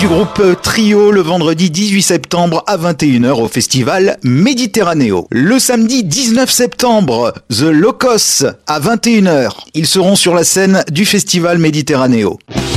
du groupe Trio le vendredi 18 septembre à 21h au festival Méditerranéo. Le samedi 19 septembre, The Locos à 21h. Ils seront sur la scène du festival Méditerranéo.